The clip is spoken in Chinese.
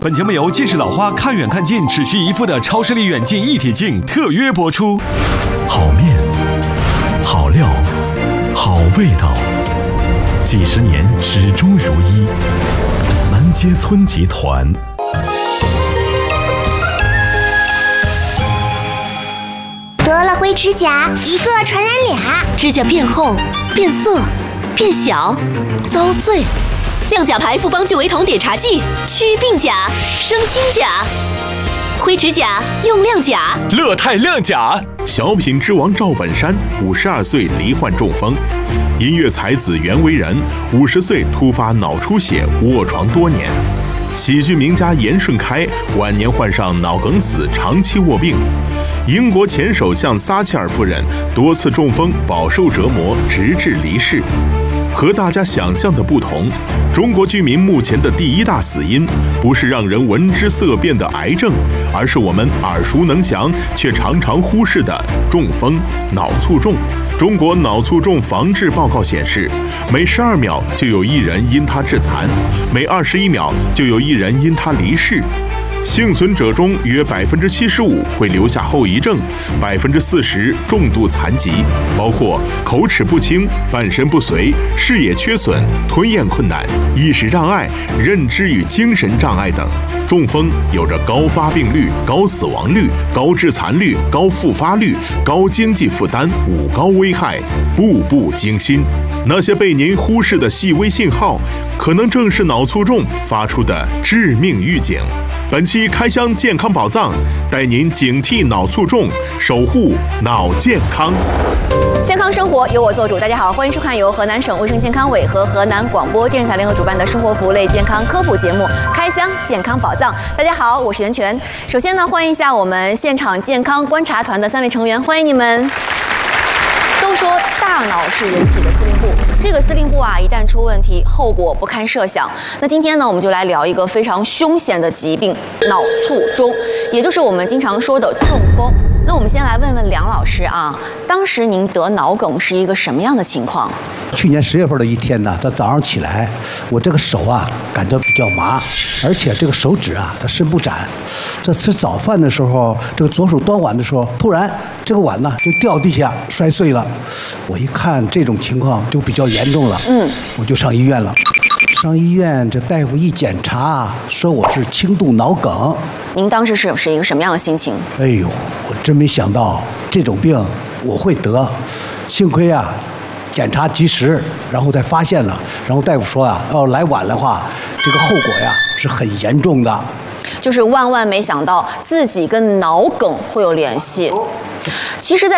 本节目由近视老花看远看近只需一副的超视力远近一体镜特约播出。 好面，好料，好味道，几十年始终如一。南街村集团。 得了灰指甲，一个传染俩， 指甲变厚、变色、变小、遭碎。亮甲牌复方聚维酮碘茶剂，祛病甲，生新甲。灰指甲用亮甲， 乐泰亮甲。 小品之王赵本山52岁罹患中风，音乐才子袁惟仁50岁突发脑出血，卧床多年。喜剧名家严顺开晚年患上脑梗死，长期卧病。英国前首相撒切尔夫人多次中风，饱受折磨，直至离世。和大家想象的不同，中国居民目前的第一大死因不是让人闻之色变的癌症，而是我们耳熟能详却常常忽视的中风、脑卒中。中国脑卒中防治报告显示，每12秒就有1人因它致残，每21秒就有1人因它离世。幸存者中约75%会留下后遗症，40%重度残疾，包括口齿不清、半身不遂、视野缺损、吞咽困难、意识障碍、认知与精神障碍等。中风有着高发病率、高死亡率、高致残率、高复发率、高经济负担5高危害，步步惊心。那些被您忽视的细微信号，可能正是脑卒中发出的致命预警。本期开箱健康宝藏，带您警惕脑卒中，守护脑健康。 健康生活由我做主。大家好，欢迎收看由河南省卫生健康委和河南广播电视台联合主办的生活服务类健康科普节目《开箱健康宝藏》。大家好，我是袁泉。首先呢，欢迎一下我们现场健康观察团的3位成员，欢迎你们。都说大脑是人体的司令部，这个司令部啊，一旦出问题，后果不堪设想。那今天呢，我们就来聊一个非常凶险的疾病——脑卒中，也就是我们经常说的中风。那我们先来问问梁老师啊，当时您得脑梗是一个什么样的情况？ 去年10月份的一天呢，他早上起来，我这个手啊感觉比较麻，而且这个手指啊它伸不展。这吃早饭的时候，这个左手端碗的时候，突然这个碗呢就掉地下摔碎了。我一看这种情况就比较严重了，我就上医院了。上医院，这大夫一检查，说我是轻度脑梗。 您当时是一个什么样的心情？ 哎呦，我真没想到这种病我会得，幸亏啊检查及时，然后再发现了，然后大夫说啊，要来晚的话，这个后果呀是很严重的。 就是万万没想到自己跟脑梗会有联系。其实，在